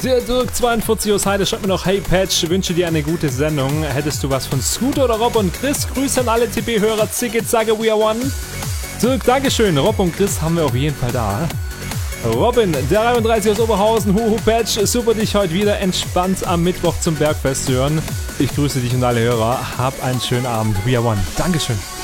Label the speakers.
Speaker 1: Der Dirk42 aus Heide schreibt mir noch: Hey Patch, wünsche dir eine gute Sendung. Hättest du was von Scooter oder Rob und Chris? Grüße an alle TB-Hörer. Zicke, zacke, we are one. Dirk, Dankeschön. Rob und Chris haben wir auf jeden Fall da. Robin, der 33 aus Oberhausen. Huhu Patch, super dich heute wieder entspannt am Mittwoch zum Bergfest zu hören. Ich grüße dich und alle Hörer. Hab einen schönen Abend. We are one. Dankeschön.